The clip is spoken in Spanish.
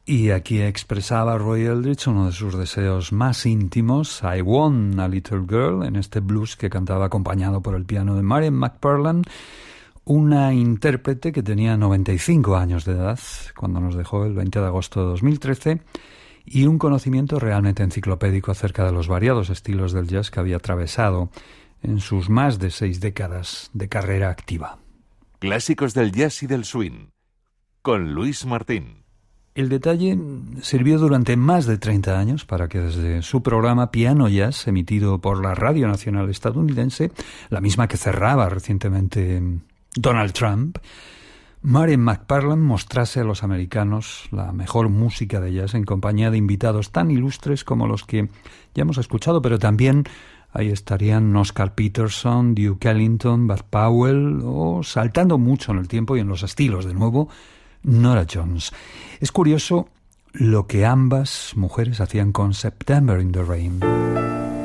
Y aquí expresaba Roy Eldridge uno de sus deseos más íntimos, I Want a Little Girl, en este blues que cantaba acompañado por el piano de Marian McParland, una intérprete que tenía 95 años de edad cuando nos dejó el 20 de agosto de 2013 y un conocimiento realmente enciclopédico acerca de los variados estilos del jazz que había atravesado en sus más de 6 décadas de carrera activa. Clásicos del jazz y del swing, con Luis Martín. El detalle sirvió durante más de 30 años para que desde su programa Piano Jazz, emitido por la Radio Nacional estadounidense, la misma que cerraba recientemente Donald Trump, Marian McParland mostrase a los americanos la mejor música de jazz en compañía de invitados tan ilustres como los que ya hemos escuchado, pero también ahí estarían Oscar Peterson, Duke Ellington, Bud Powell o, saltando mucho en el tiempo y en los estilos de nuevo, Nora Jones. Es curioso lo que ambas mujeres hacían con September in the Rain.